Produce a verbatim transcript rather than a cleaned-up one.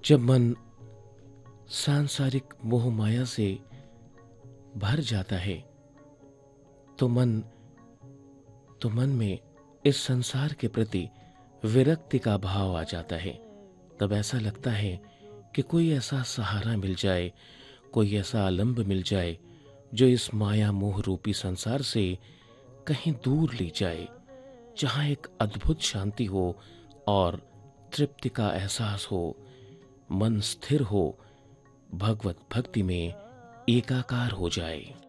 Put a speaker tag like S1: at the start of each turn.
S1: जब मन सांसारिक मोह माया से भर जाता है तो मन तो मन में इस संसार के प्रति विरक्ति का भाव आ जाता है। तब ऐसा लगता है कि कोई ऐसा सहारा मिल जाए, कोई ऐसा आलंब मिल जाए जो इस माया मोह रूपी संसार से कहीं दूर ले जाए, जहां एक अद्भुत शांति हो और तृप्ति का एहसास हो, मन स्थिर हो, भगवत भक्ति में एकाकार हो जाए।